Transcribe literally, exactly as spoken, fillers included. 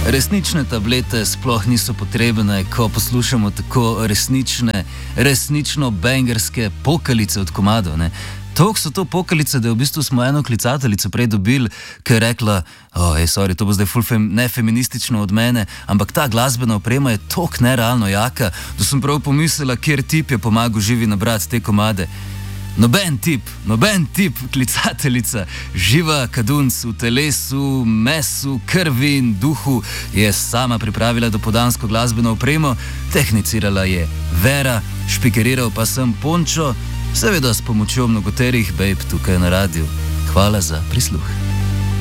Resnične tablete sploh niso potrebne, ko poslušamo tako resnične, resnično bangerske pokalice od komadov. Tok so to pokalice, da v bistvu smo eno klicateljico prej dobili, ki je rekla, oj, sorry, to bo zdaj ful fem, nefeministično od mene, ampak ta glasbena oprema je tok nerealno jaka, da sem prav pomislila, kjer tip je pomagal živi nabrati te komade. Noben tip, noben tip, klicateljica, živa kadunc v telesu, mesu, krvi in duhu je sama pripravila dopoldansko glasbeno opremo, tehnicirala je Vera, špikeriral pa sem Pončo, seveda s pomočjo mnogoterih bejb tukaj na radiju. Hvala za prisluh.